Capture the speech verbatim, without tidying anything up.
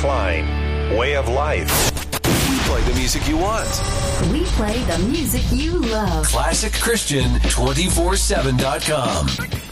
Klein, Way of Life. We play the music you want. We play the music you love. Classic Christian two four seven dot com.